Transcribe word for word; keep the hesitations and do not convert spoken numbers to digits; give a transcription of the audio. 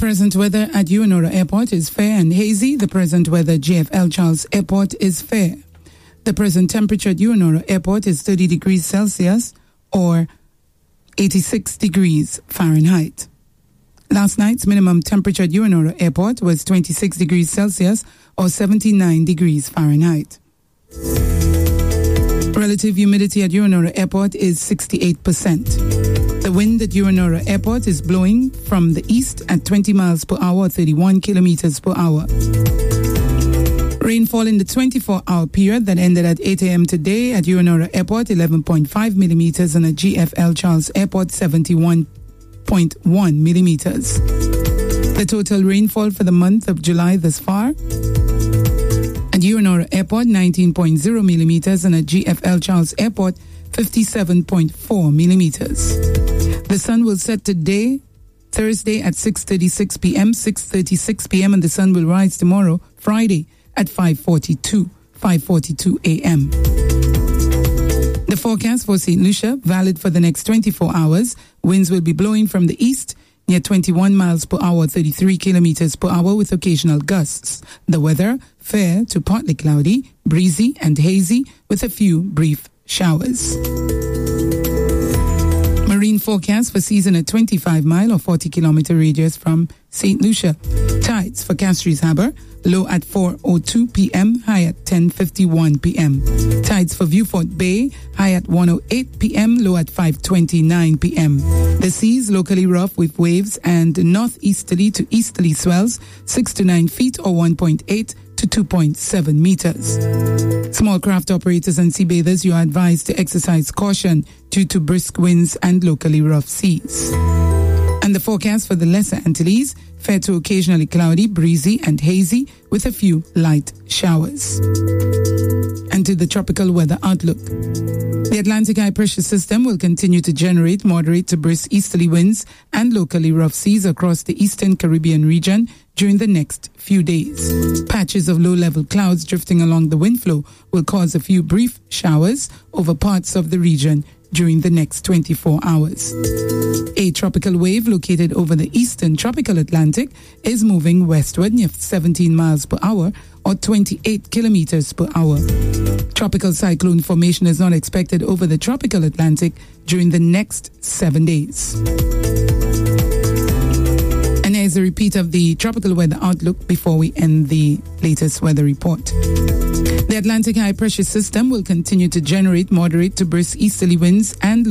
present weather at Uenora Airport is fair and hazy. The present weather at J F L Charles Airport is fair. The present temperature at Uenora Airport is thirty degrees Celsius or eighty-six degrees Fahrenheit. Last night's minimum temperature at Uenora Airport was twenty-six degrees Celsius or seventy-nine degrees Fahrenheit. Relative humidity at Uenora Airport is sixty-eight percent. The wind at Uenora Airport is blowing from the east at twenty miles per hour, thirty-one kilometers per hour. Rainfall in the twenty-four hour period that ended at eight a.m. today at Uenora Airport, eleven point five millimeters, and at G F L Charles Airport, seventy-one point one millimeters. The total rainfall for the month of July thus far at Uenora Airport, nineteen point zero millimeters, and at G F L Charles Airport, fifty-seven point four millimeters. The sun will set today, Thursday, at six thirty-six p.m., six thirty-six p.m., and the sun will rise tomorrow, Friday, at five forty-two a.m. The forecast for Saint Lucia, valid for the next twenty-four hours. Winds will be blowing from the east near twenty-one miles per hour, thirty-three kilometers per hour, with occasional gusts. The weather, fair to partly cloudy, breezy and hazy, with a few brief showers. Marine forecast for season at twenty-five mile or forty kilometer radius from Saint Lucia. Tides for Castries Harbour, low at four oh two p.m., high at ten fifty-one p.m. Tides for Viewfort Bay, high at one oh eight p.m., low at five twenty-nine p.m. The seas locally rough with waves and northeasterly to easterly swells, six to nine feet or one point eight to two point seven meters. Small craft operators and sea bathers, you are advised to exercise caution due to brisk winds and locally rough seas. And the forecast for the Lesser Antilles, fair to occasionally cloudy, breezy and hazy, with a few light showers. And to the tropical weather outlook. The Atlantic high pressure system will continue to generate moderate to brisk easterly winds and locally rough seas across the eastern Caribbean region during the next few days. Patches of low-level clouds drifting along the wind flow will cause a few brief showers over parts of the region during the next twenty-four hours. A tropical wave located over the eastern tropical Atlantic is moving westward near seventeen miles per hour or twenty-eight kilometers per hour. Tropical cyclone formation is not expected over the tropical Atlantic during the next seven days. And here's a repeat of the tropical weather outlook before we end the latest weather report. The Atlantic high pressure system will continue to generate moderate to brisk easterly winds and